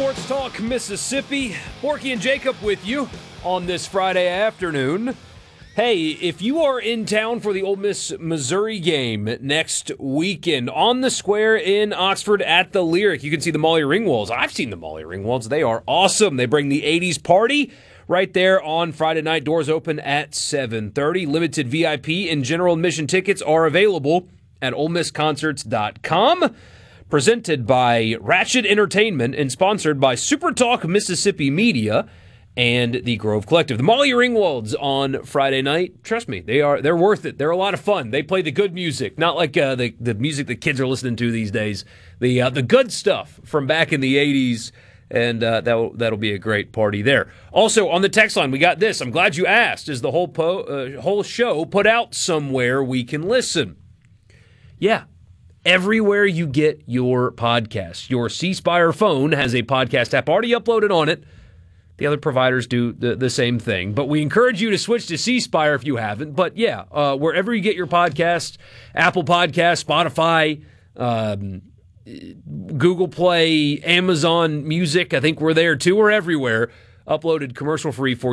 Sports Talk Mississippi. Borky and Jacob with you on this Friday afternoon. Hey, if you are in town for the Ole Miss Missouri game next weekend on the square in Oxford at the Lyric, you can see the Molly Ringwalds. I've seen the Molly Ringwalds. They are awesome. They bring the 80s party right there on Friday night. Doors open at 7:30. Limited VIP and general admission tickets are available at OleMissConcerts.com. Presented by Ratchet Entertainment and sponsored by Super Talk Mississippi Media and the Grove Collective. The Molly Ringwalds on Friday night. Trust me, they're worth it. They're a lot of fun. They play the good music, not like the music that kids are listening to these days. The good stuff from back in the 80s, and that'll be a great party there. Also, on the text line, we got this. I'm glad you asked. Is the whole show put out somewhere we can listen? Yeah. Everywhere you get your podcasts. Your C Spire phone has a podcast app already uploaded on it. The other providers do the same thing. But we encourage you to switch to C Spire if you haven't. But yeah, wherever you get your podcasts, Apple Podcasts, Spotify, Google Play, Amazon Music, I think we're there too. We're everywhere. Uploaded commercial free for you.